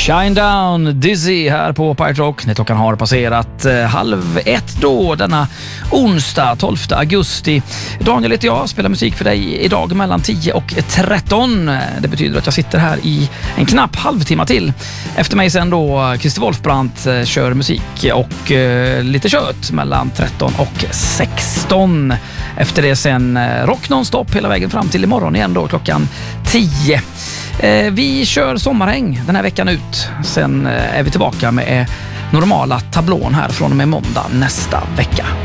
Shine Down, Dizzy här på Pirate Rock när klockan har passerat 12:30 då denna onsdag 12 augusti. Daniel heter jag, spelar musik för dig idag mellan 10 och 13. Det betyder att jag sitter här i en knapp halvtimme till. Efter mig sen då Christer Wolfbrandt kör musik och lite kött mellan 13 och 16. Efter det sen rock nonstop hela vägen fram till imorgon igen då klockan 10. Vi kör sommarhäng den här veckan ut. Sen är vi tillbaka med normala tablån här från och med måndag nästa vecka.